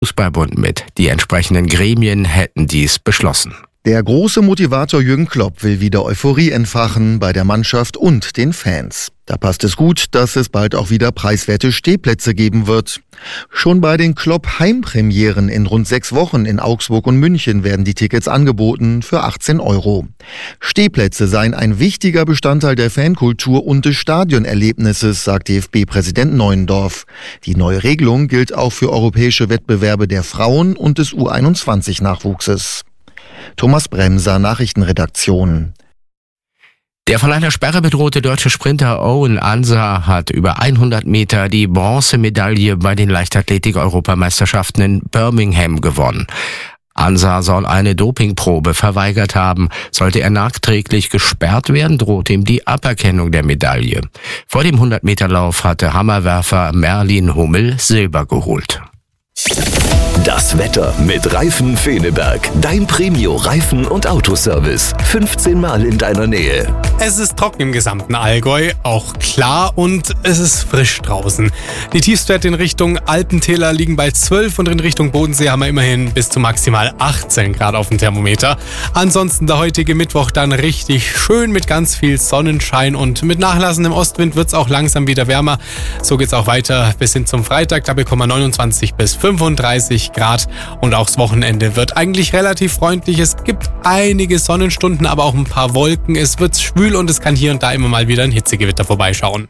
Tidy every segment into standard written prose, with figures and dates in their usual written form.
Fußballbund mit. Die entsprechenden Gremien hätten dies beschlossen. Der große Motivator Jürgen Klopp will wieder Euphorie entfachen bei der Mannschaft und den Fans. Da passt es gut, dass es bald auch wieder preiswerte Stehplätze geben wird. Schon bei den Klopp-Heimpremieren in rund 6 Wochen in Augsburg und München werden die Tickets angeboten für 18 €. Stehplätze seien ein wichtiger Bestandteil der Fankultur und des Stadionerlebnisses, sagt DFB-Präsident Neuendorf. Die neue Regelung gilt auch für europäische Wettbewerbe der Frauen und des U21-Nachwuchses. Thomas Bremser, Nachrichtenredaktion. Der von einer Sperre bedrohte deutsche Sprinter Owen Ansah hat über 100 Meter die Bronzemedaille bei den Leichtathletik-Europameisterschaften in Birmingham gewonnen. Ansah soll eine Dopingprobe verweigert haben. Sollte er nachträglich gesperrt werden, droht ihm die Aberkennung der Medaille. Vor dem 100-Meter-Lauf hatte Hammerwerfer Merlin Hummel Silber geholt. Das Wetter mit Reifen Feneberg. Dein Premio-Reifen- und Autoservice. 15 Mal in deiner Nähe. Es ist trocken im gesamten Allgäu, auch klar, und es ist frisch draußen. Die Tiefstwerte in Richtung Alpentäler liegen bei 12 und in Richtung Bodensee haben wir immerhin bis zu maximal 18 Grad auf dem Thermometer. Ansonsten der heutige Mittwoch dann richtig schön mit ganz viel Sonnenschein und mit nachlassendem Ostwind wird es auch langsam wieder wärmer. So geht es auch weiter bis hin zum Freitag, da bekommen wir 29 bis 35 Grad und auch das Wochenende wird eigentlich relativ freundlich. Es gibt einige Sonnenstunden, aber auch ein paar Wolken. Es wird schwül und es kann hier und da immer mal wieder ein Hitzegewitter vorbeischauen.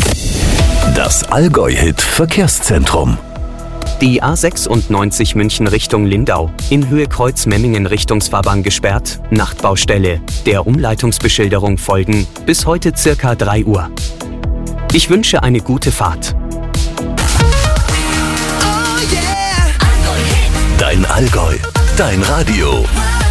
Das Allgäu-Hit Verkehrszentrum. Die A96 München Richtung Lindau. In Höhe Kreuz-Memmingen Richtungsfahrbahn gesperrt. Nachtbaustelle. Der Umleitungsbeschilderung folgen. Bis heute circa 3 Uhr. Ich wünsche eine gute Fahrt. Dein Allgäu, dein Radio.